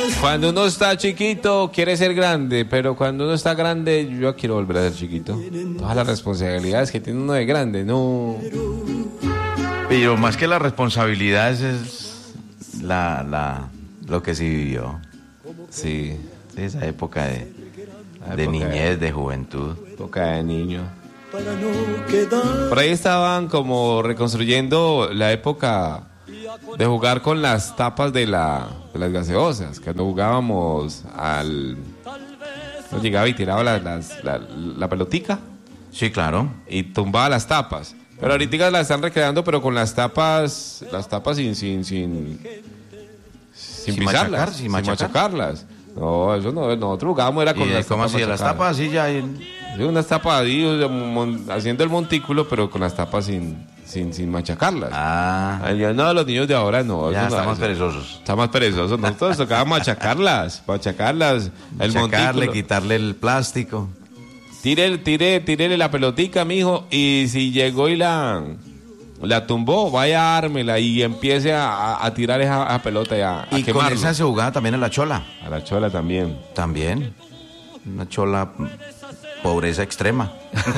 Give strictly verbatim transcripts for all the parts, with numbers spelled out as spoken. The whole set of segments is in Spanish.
Cuando uno está chiquito quiere ser grande, pero cuando uno está grande yo quiero volver a ser chiquito. Todas las responsabilidades que tiene uno de grande, no. Pero más que las responsabilidades es la, la, lo que sí vivió. Sí. Sí, esa época de, La de época niñez, de juventud. Época de niño. Por ahí estaban como reconstruyendo la época de jugar con las tapas de, la, de las gaseosas. Cuando jugábamos al... No llegaba y tiraba las, las, la, la pelotica. Sí, claro. Y tumbaba las tapas. Pero ahorita las están recreando, pero con las tapas, las tapas sin, sin, sin, sin, Sin pisarlas, machacar, sin sin machacar. machacarlas. No, eso no, nosotros jugábamos era con ¿Y las cómo tapas así? ¿Las machacadas. tapas así ya? en- Sí, unas tapas ahí, o sea, mon- haciendo el montículo, pero con las tapas sin, sin, sin machacarlas. Ah, Ay, ya no, los niños de ahora no. ya eso no, estamos eso- perezosos. Está más perezosos. Nosotros tocaba machacarlas, machacarlas, el Sacarle, montículo. quitarle el plástico. Tire, tire, tírele la pelotica, mijo, y si llegó y la, la tumbó, vaya a ármela y empiece a, a- a tirar esa, esa pelota y a, a Y con quemarlo. esa se jugaba también a la chola. A la chola también. También. Una chola, mm, pobreza extrema.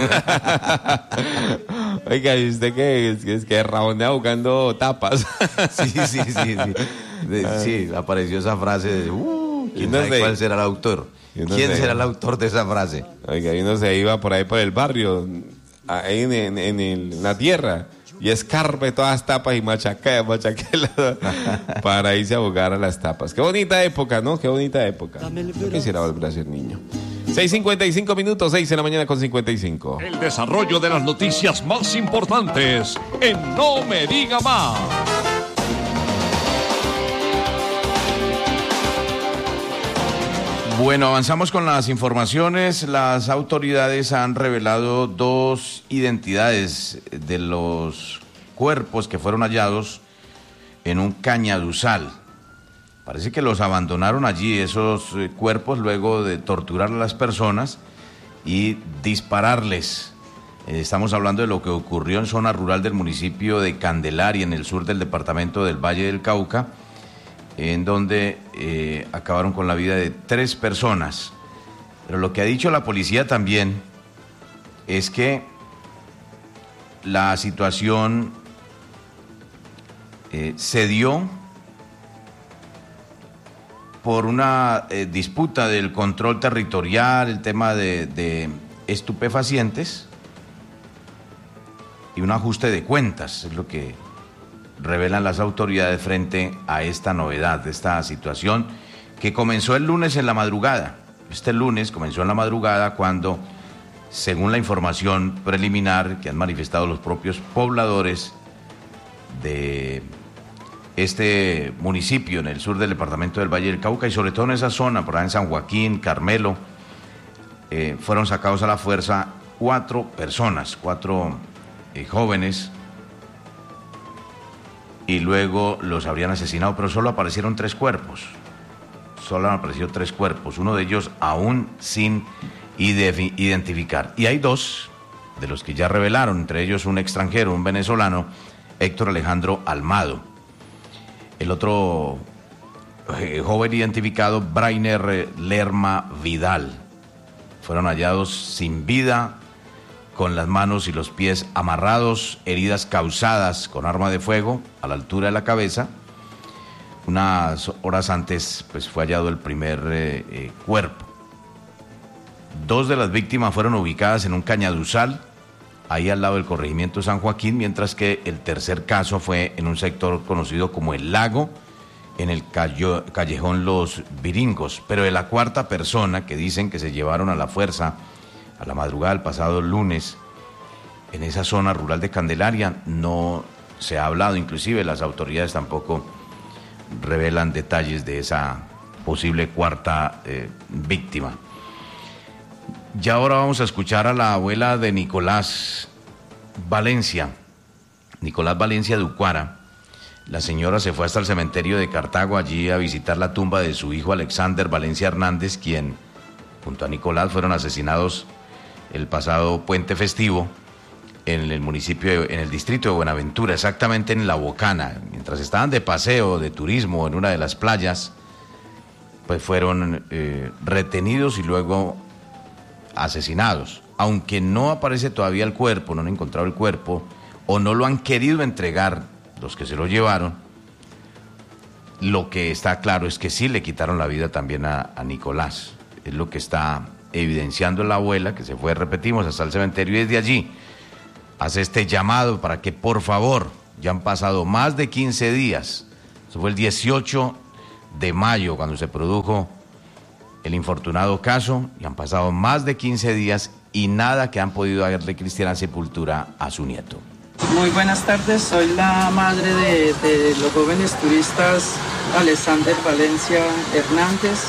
Oiga, ¿y usted qué es? Es que rabonea buscando tapas. Sí, sí, sí, sí. De- sí, apareció esa frase de, uh, ¿quién Yo no sabe sé. cuál será el autor? Yo no ¿Quién sé. será el autor de esa frase? Oiga, y uno se iba por ahí por el barrio, ahí en, en- en el- en la tierra, y escarpe todas las tapas y machaque, machaquela para irse a jugar a las tapas. Qué bonita época, ¿no? Qué bonita época. Yo quisiera volver a ser niño. seis cincuenta y cinco minutos, seis de la mañana con cincuenta y cinco. El desarrollo de las noticias más importantes en No Me Diga Más. Bueno, avanzamos con las informaciones. Las autoridades han revelado dos identidades de los cuerpos que fueron hallados en un cañaduzal. Parece que los abandonaron allí, esos eh, cuerpos, luego de torturar a las personas y dispararles. Eh, estamos hablando de lo que ocurrió en zona rural del municipio de Candelaria, en el sur del departamento del Valle del Cauca, en donde eh, acabaron con la vida de tres personas. Pero lo que ha dicho la policía también es que la situación eh, se dio por una eh, disputa del control territorial, el tema de, de estupefacientes y un ajuste de cuentas, es lo que revelan las autoridades frente a esta novedad, esta situación que comenzó el lunes en la madrugada. Este lunes comenzó en la madrugada cuando, según la información preliminar que han manifestado los propios pobladores de este municipio en el sur del departamento del Valle del Cauca y sobre todo en esa zona, por ahí en San Joaquín, Carmelo, eh, fueron sacados a la fuerza cuatro personas, cuatro eh, jóvenes, y luego los habrían asesinado, pero solo aparecieron tres cuerpos, solo han aparecido tres cuerpos, uno de ellos aún sin ide- identificar. Y hay dos de los que ya revelaron, entre ellos un extranjero, un venezolano, Héctor Alejandro Almado. El otro eh, joven identificado, Brainer eh, Lerma Vidal. Fueron hallados sin vida, con las manos y los pies amarrados, heridas causadas con arma de fuego a la altura de la cabeza. Unas horas antes pues, fue hallado el primer eh, eh, cuerpo. Dos de las víctimas fueron ubicadas en un cañaduzal, ahí al lado del corregimiento San Joaquín, mientras que el tercer caso fue en un sector conocido como El Lago, en el callo- callejón Los Viringos. Pero de la cuarta persona que dicen que se llevaron a la fuerza a la madrugada del pasado lunes en esa zona rural de Candelaria no se ha hablado, inclusive las autoridades tampoco revelan detalles de esa posible cuarta eh, víctima. Ya ahora vamos a escuchar a la abuela de Nicolás Valencia, Nicolás Valencia de Ucuara. La señora se fue hasta el cementerio de Cartago allí a visitar la tumba de su hijo Alexander Valencia Hernández, quien junto a Nicolás fueron asesinados el pasado puente festivo en el municipio, de, en el distrito de Buenaventura, exactamente en La Bocana. Mientras estaban de paseo, de turismo en una de las playas, pues fueron eh, retenidos y luego asesinados. Aunque no aparece todavía el cuerpo, no han encontrado el cuerpo o no lo han querido entregar los que se lo llevaron, lo que está claro es que sí le quitaron la vida también a, a Nicolás. Es lo que está evidenciando la abuela, que se fue, repetimos, hasta el cementerio, y desde allí hace este llamado para que por favor, ya han pasado más de quince días, eso fue el dieciocho de mayo cuando se produjo el infortunado caso, y han pasado más de quince días y nada que han podido darle cristiana sepultura a su nieto. Muy buenas tardes, soy la madre de, de los jóvenes turistas Alexander Valencia Hernández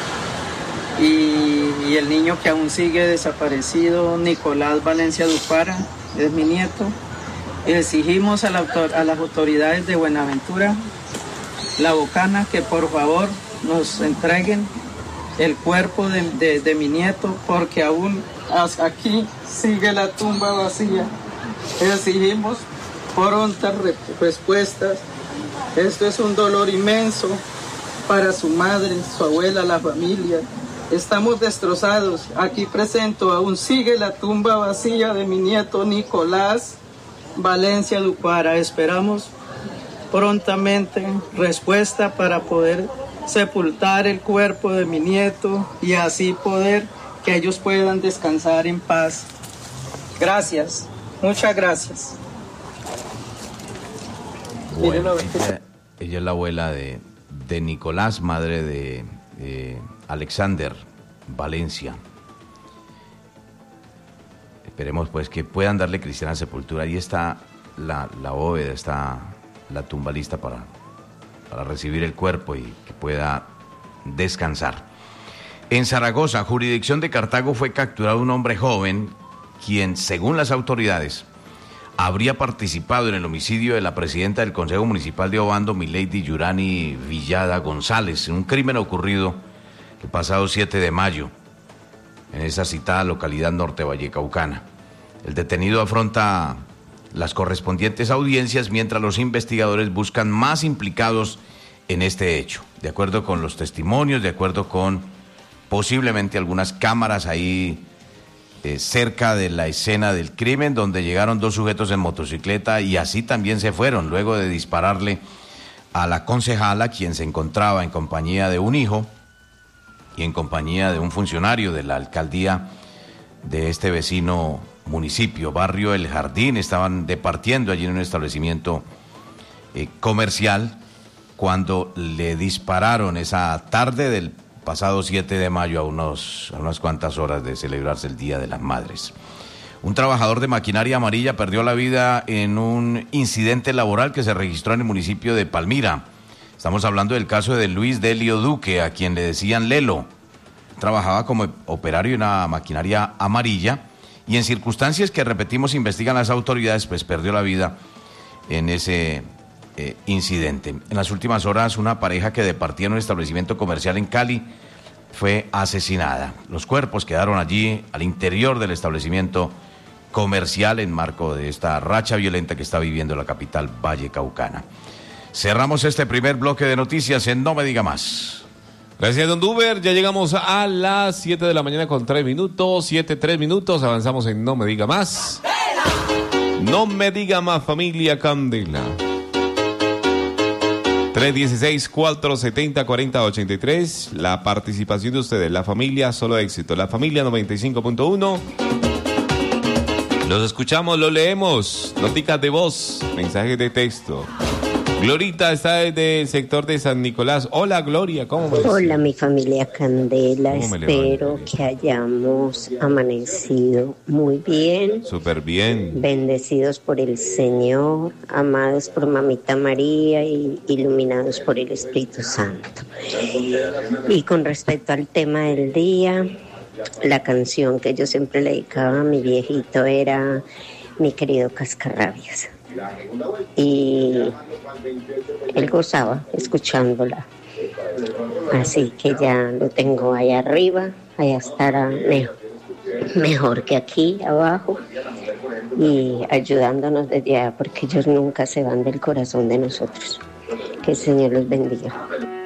y, y el niño que aún sigue desaparecido, Nicolás Valencia Dupara, es mi nieto. Exigimos a, la autor, a las autoridades de Buenaventura, La Bocana, que por favor nos entreguen el cuerpo de, de, de mi nieto, porque aún aquí sigue la tumba vacía. Exigimos prontas respuestas. Esto es un dolor inmenso para su madre, su abuela, la familia. Estamos destrozados. Aquí presento, aún sigue la tumba vacía de mi nieto Nicolás Valencia Dupara. Esperamos prontamente respuesta para poder sepultar el cuerpo de mi nieto y así poder que ellos puedan descansar en paz. Gracias. Muchas gracias. Bueno, ella, ella es la abuela de, de Nicolás, madre de eh, Alexander Valencia. Esperemos pues que puedan darle cristiana sepultura. Ahí está la, la bóveda, está la tumba lista para, para recibir el cuerpo y que pueda descansar. En Zaragoza, jurisdicción de Cartago, fue capturado un hombre joven quien, según las autoridades, habría participado en el homicidio de la presidenta del Consejo Municipal de Obando, Milady Yurani Villada González, en un crimen ocurrido el pasado siete de mayo, en esa citada localidad norte vallecaucana. El detenido afronta las correspondientes audiencias mientras los investigadores buscan más implicados en este hecho. De acuerdo con los testimonios, de acuerdo con posiblemente algunas cámaras ahí Eh, cerca de la escena del crimen, donde llegaron dos sujetos en motocicleta y así también se fueron, luego de dispararle a la concejala, quien se encontraba en compañía de un hijo y en compañía de un funcionario de la alcaldía de este vecino municipio, barrio El Jardín. Estaban departiendo allí en un establecimiento eh, comercial cuando le dispararon esa tarde del pasado siete de mayo, a, unos, a unas cuantas horas de celebrarse el Día de las Madres. Un trabajador de maquinaria amarilla perdió la vida en un incidente laboral que se registró en el municipio de Palmira. Estamos hablando del caso de Luis Delio Duque, a quien le decían Lelo. Trabajaba como operario en una maquinaria amarilla y en circunstancias que, repetimos, investigan las autoridades, pues perdió la vida en ese Eh, incidente. En las últimas horas, una pareja que departía en un establecimiento comercial en Cali fue asesinada. Los cuerpos quedaron allí al interior del establecimiento comercial en marco de esta racha violenta que está viviendo la capital vallecaucana. Cerramos este primer bloque de noticias en No Me Diga Más. Gracias, don Duber. Ya llegamos a las siete de la mañana con tres minutos. siete, tres minutos. Avanzamos en No Me Diga Más. No Me Diga Más, familia Candela. tres uno seis, cuatro siete cero, cuatro cero ocho tres. La participación de ustedes, la familia Solo Éxito, la familia noventa y cinco punto uno. Los escuchamos, los leemos. Noticas de voz, mensajes de texto. Glorita está desde el sector de San Nicolás. Hola, Gloria, ¿cómo me Hola, mi familia Candela. Espero que hayamos amanecido muy bien. Súper bien. Bendecidos por el Señor, amados por Mamita María y iluminados por el Espíritu Santo. Y con respecto al tema del día, la canción que yo siempre le dedicaba a mi viejito era Mi querido Cascarrabias. Y él gozaba escuchándola, así que ya lo tengo ahí arriba, allá estará mejor, mejor que aquí abajo y ayudándonos desde allá, porque ellos nunca se van del corazón de nosotros. Que el Señor los bendiga.